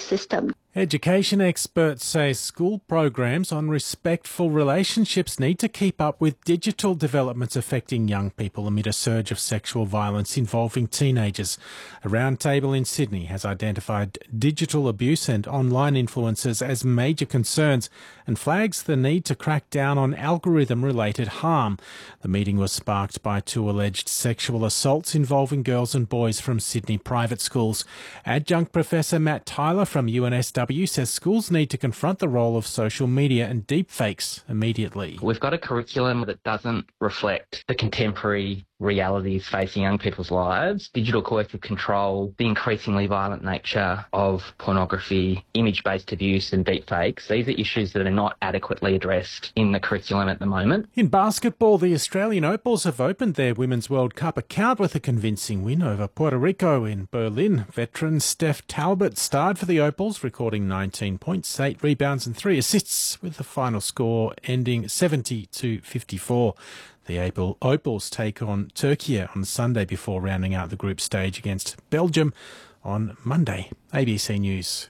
system. Education experts say school programs on respectful relationships need to keep up with digital developments affecting young people amid a surge of sexual violence involving teenagers. A roundtable in Sydney has identified digital abuse and online influences as major concerns and flags the need to crack down on algorithm-related harm. The meeting was sparked by 2 alleged sexual assaults involving girls and boys from Sydney private schools. Adjunct Professor Matt Tyler from UNSW says schools need to confront the role of social media and deepfakes immediately. We've got a curriculum that doesn't reflect the contemporary realities facing young people's lives, digital coercive control, the increasingly violent nature of pornography, image-based abuse and deepfakes. These are issues that are not adequately addressed in the curriculum at the moment. In basketball, the Australian Opals have opened their Women's World Cup account with a convincing win over Puerto Rico in Berlin. Veteran Steph Talbot starred for the Opals, recording 19 points, 8 rebounds and 3 assists, with the final score ending 70-54. The Opals take on Turkey on Sunday before rounding out the group stage against Belgium on Monday. ABC News.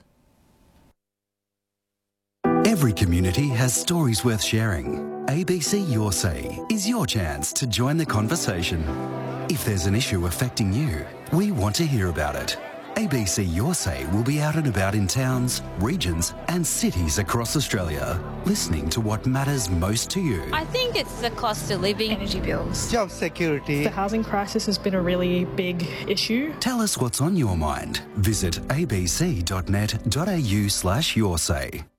Every community has stories worth sharing. ABC Your Say is your chance to join the conversation. If there's an issue affecting you, we want to hear about it. ABC Your Say will be out and about in towns, regions and cities across Australia, listening to what matters most to you. I think it's the cost of living, energy bills, job security. The housing crisis has been a really big issue. Tell us what's on your mind. Visit abc.net.au/yoursay.